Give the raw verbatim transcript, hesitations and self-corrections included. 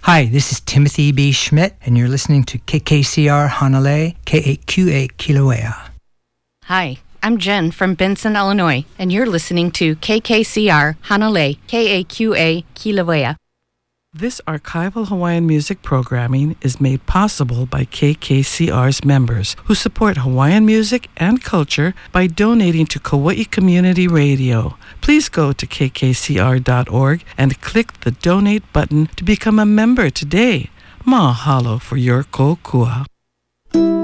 Hi, this is Timothy B. Schmidt, and you're listening to K K C R Hanalei, K A Q A Kilauea. Hi, I'm Jen from Benson, Illinois, and you're listening to K K C R Hanalei, K A Q A Kilauea. This archival Hawaiian music programming is made possible by K K C R's members who support Hawaiian music and culture by donating to Kauai Community Radio. Please go to k k c r dot org and click the donate button to become a member today. Mahalo for your kokua.